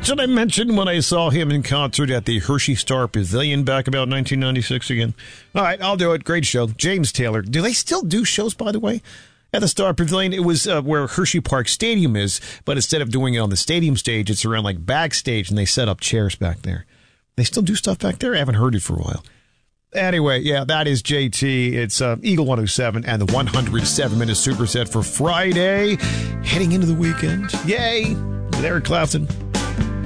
Should I mention when I saw him in concert at the Hershey Star Pavilion back about 1996 again? All right, I'll do it. Great show. James Taylor. Do they still do shows, by the way? At the Star Pavilion, it was where Hershey Park Stadium is, but instead of doing it on the stadium stage, it's around like backstage, and they set up chairs back there. They still do stuff back there? I haven't heard it for a while. Anyway, yeah, that is JT. It's Eagle 107 and the 107-minute superset for Friday, heading into the weekend. Yay! With Eric Clapton.